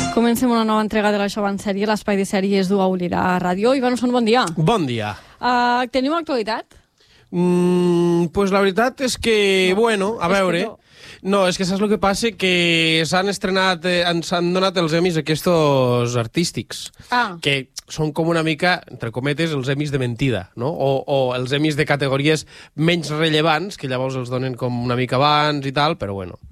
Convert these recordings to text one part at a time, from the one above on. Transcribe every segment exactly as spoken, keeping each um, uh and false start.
Comencem una nova entrega de la Xova en sèrie, l'espai de sèries d'U A Ulira a Ràdio. Ivan Osson, bon dia. Bon dia. Uh, tenim actualitat? Mm, pues la veritat és que, no, bueno, a veure... No. no, és que saps el que passa? Que s'han estrenat, eh, s'han donat els Emmys aquests artístics, ah. que són com una mica, entre cometes, els Emmys de mentida, no? O, o els Emmys de categories menys rellevants, que llavors els donen com una mica abans i tal, però bueno...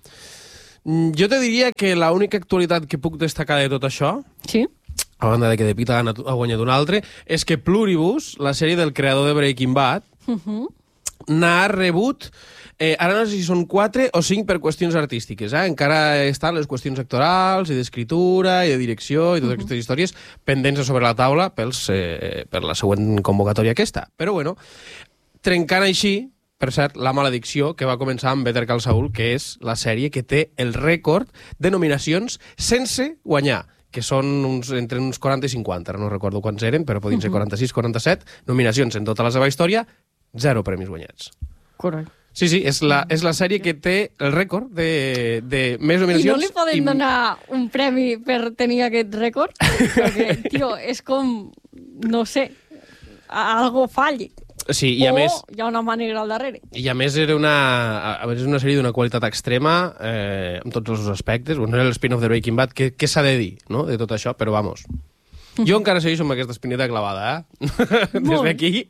Jo te diria que l'única actualitat que puc destacar de tot això, sí? a banda de que De Pita ha guanyat un altre, és que Pluribus, la sèrie del creador de Breaking Bad, uh-huh. n'ha rebut, eh, ara no sé si són quatre o cinc per qüestions artístiques, eh? Encara estan les qüestions actorals i d'escriptura i de direcció i totes uh-huh. aquestes històries pendents sobre la taula pels, eh, per la següent convocatòria aquesta. Però bueno, trencant així, per cert, la maledicció que va començar amb Better Call Saul, que és la sèrie que té el rècord de nominacions sense guanyar, que són uns, entre uns quaranta i cinquanta, no recordo quants eren, però podien ser quaranta-sis, quaranta-set, nominacions en tota la seva història, zero premis guanyats. Correcte. Sí, sí, és la, és la sèrie que té el rècord de, de més nominacions. I no li poden i... donar un premi per tenir aquest rècord? Perquè, tio, és com, no sé, algo falli. Sí, i a o més, hi ha una manera al darrere. I a més era una, a més una sèrie d'una qualitat extrema eh, en tots els aspectes. Bueno, era el spin-off de Breaking Bad. Què, què s'ha de dir, no?, de tot això? Però vamos, jo encara segueixo amb aquesta espineta clavada, eh? Des d'aquí.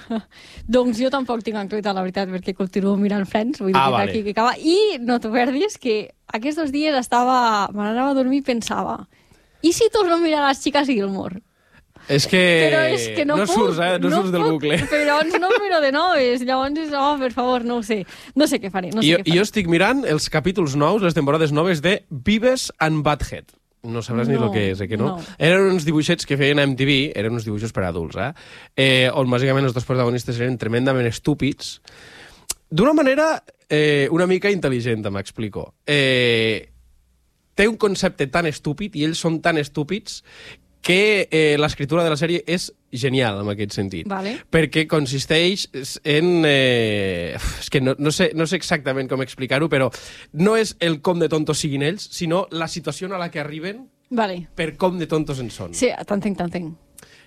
Doncs jo tampoc tinc actualitat, la veritat, perquè continuo mirant Friends, vull dir ah, que vale. aquí que acaba. I no t'ho perdis, que aquests dos dies estava... me n'anava a dormir i pensava, i si torno a mirar les xiques Gilmore? És que, però és que no, no puc, surts, eh? No, no surts del puc, bucle. Però llavors no miro de noves, llavors és, oh, per favor, no ho sé. No sé què faré, no sé jo, què faré. Jo estic mirant els capítols nous, les temporades noves de Beavis and Butthead. No sabràs no, ni el que és, eh, que no? no? Eren uns dibuixets que feien a M T V, eren uns dibuixos per a adults, eh? eh on bàsicament els dos protagonistes eren tremendament estúpids. D'una manera eh, una mica intel·ligent, m'explico. Eh, té un concepte tan estúpid i ells són tan estúpids que eh, l'escriptura de la sèrie és genial en aquest sentit. Vale. Perquè consisteix en... Eh, és que no, no, sé, no sé exactament com explicar-ho, però no és el com de tontos siguin ells, sinó la situació a la que arriben vale. Per com de tontos en són. Sí, t'entenc, t'entenc.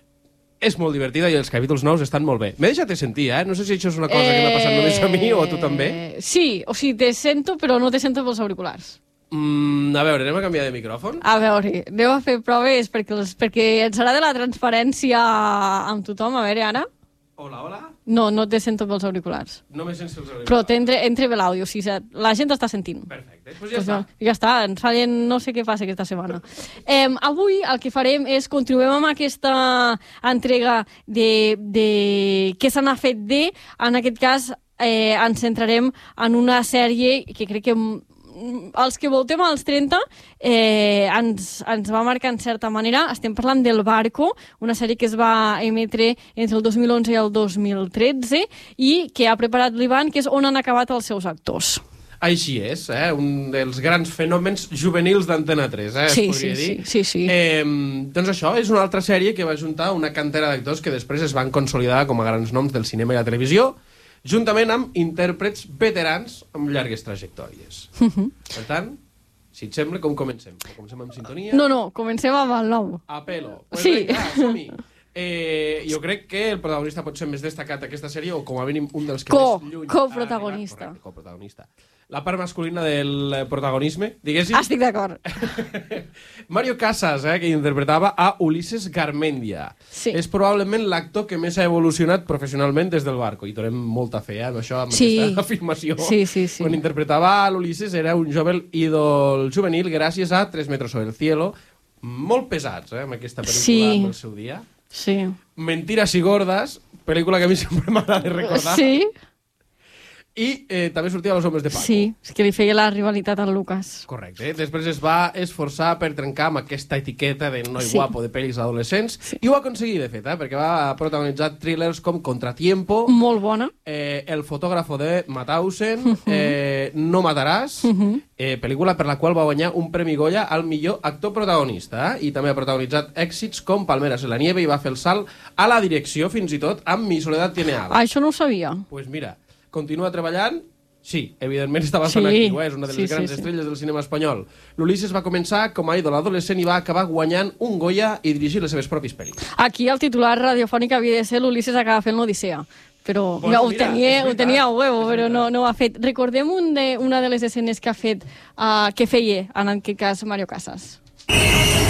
És molt divertida i els capítols nous estan molt bé. M'he deixat de sentir, eh? No sé si això és una cosa eh... que m'ha passat només a mi o a tu també. Sí, o sigui, te sento, però no te sento pels auriculars. Mm, a veure, anem a canviar de micròfon? A veure, anem a fer proves perquè, els, perquè ens serà de la transparència amb tothom. A veure, Anna. Hola, hola. No, no te sento pels auriculars. No me sents els auriculars. Però entre, entre bé l'àudio, o sigui, la gent està sentint. Perfecte, doncs pues ja pues està. Ja està, ens fallen, no sé què passa aquesta setmana. Eh, avui el que farem és, continuem amb aquesta entrega de, de què se n'ha fet de, en aquest cas eh, ens centrarem en una sèrie que crec que els que voltem als trenta eh, ens, ens va marcar en certa manera. Estem parlant del Barco, una sèrie que es va emetre entre el dos mil onze i el dos mil tretze i que ha preparat l'Ivan, que és on han acabat els seus actors. Així és, eh? Un dels grans fenòmens juvenils d'Antena tres, eh? Sí, es podria sí, dir. sí, sí, sí. Eh, doncs això és una altra sèrie que va juntar una cantera d'actors que després es van consolidar com a grans noms del cinema i la televisió, juntament amb intèrprets veterans amb llargues trajectòries. Uh-huh. Per tant, si et sembla, com comencem? Comencem amb sintonia? No, no, comencem amb el nom. A pelo. Pues sí. Venga, som-hi. Eh, jo crec que el protagonista pot ser més destacat d'aquesta sèrie, o com a mínim un dels que Co, més lluny... coprotagonista. Correcte, coprotagonista. La part masculina del protagonisme, diguéssim... Estic d'acord. Mario Casas, eh, que interpretava a Ulises Garmendia. Sí. És probablement l'actor que més ha evolucionat professionalment des del Barco, i donem molta fe eh, amb això, amb sí. aquesta afirmació. Sí, sí, sí. Quan interpretava a l'Ulises era un jove ídol juvenil gràcies a Tres metros sobre el cielo, molt pesats, eh, amb aquesta pel·lícula sí. amb el seu dia. Sí. Mentiras y gordas, pel·lícula que a mi sempre m'agrada de recordar. Sí. I eh, també sortia Los hombres de Paco. Sí, és que li feia la rivalitat al Lucas. Correcte. Eh? Després es va esforçar per trencar amb aquesta etiqueta de noi sí. guapo de pel·lis adolescents, sí. i ho va aconseguir, de fet, eh? Perquè va protagonitzar thrillers com Contratiempo, molt bona, eh, El fotògrafo de Mauthausen, uh -huh. eh, No mataràs, uh -huh. eh, pel·lícula per la qual va guanyar un Premi Goya al millor actor protagonista, eh? I també ha protagonitzat èxits com Palmeras en la nieve i va fer el salt a la direcció, fins i tot, amb Mi soledad tiene alas. Ah, això no ho sabia. Pues mira, continua treballant Sí, evidentment està bastant Sí, actiu, eh? És una de les sí, sí, grans sí. estrelles del cinema espanyol. L'Ulisses va començar com a ídol adolescent i va acabar guanyant un Goya i dirigir les seves pròpies pel·lis. Aquí el titular radiofònic havia de ser l'Ulisses acaba fent l'Odissea. Però Pues no, ho, mira, tenia, és ho veritat, tenia a huevo, és però no, veritat. no ho ha fet. Recordem un de, una de les escenes que ha fet, uh, que feia, en aquest cas, Mario Casas.